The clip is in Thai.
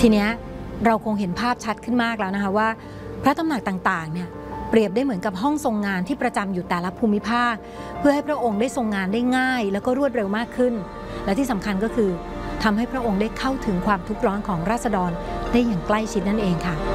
ทีเนี้ยเราคงเห็นภาพชัดขึ้นมากแล้วนะคะว่าพระตำหนักต่างๆเนี่ยเปรียบได้เหมือนกับห้องทรงงานที่ประจำอยู่แต่ละภูมิภาคเพื่อให้พระองค์ได้ทรงงานได้ง่ายแล้วก็รวดเร็วมากขึ้นและที่สำคัญก็คือทำให้พระองค์ได้เข้าถึงความทุกข์ร้อนของราษฎรได้อย่างใกล้ชิดนั่นเองค่ะ